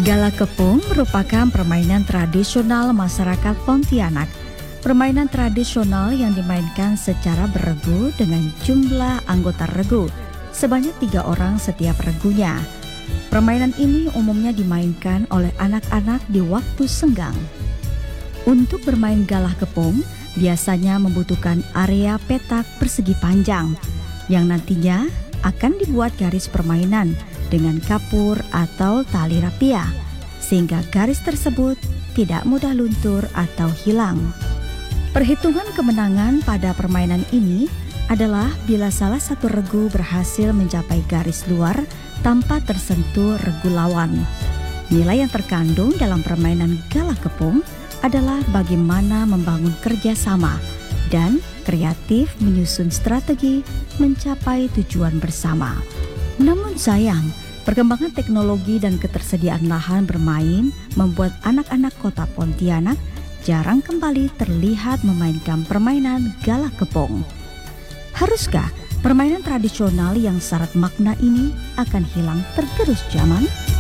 Gala Kepung merupakan permainan tradisional masyarakat Pontianak. Permainan tradisional yang dimainkan secara beregu dengan jumlah anggota regu, sebanyak 3 orang setiap regunya. Permainan ini umumnya dimainkan oleh anak-anak di waktu senggang. Untuk bermain Gala Kepung, biasanya membutuhkan area petak persegi panjang, yang nantinya akan dibuat garis permainan dengan kapur atau tali rapia, sehingga garis tersebut tidak mudah luntur atau hilang. Perhitungan kemenangan pada permainan ini adalah bila salah satu regu berhasil mencapai garis luar tanpa tersentuh regu lawan. Nilai yang terkandung dalam permainan Gala Kepung adalah bagaimana membangun kerjasama dan kreatif menyusun strategi mencapai tujuan bersama. Namun sayang, perkembangan teknologi dan ketersediaan lahan bermain membuat anak-anak kota Pontianak jarang kembali terlihat memainkan permainan Gala Kepung. Haruskah permainan tradisional yang syarat makna ini akan hilang tergerus zaman?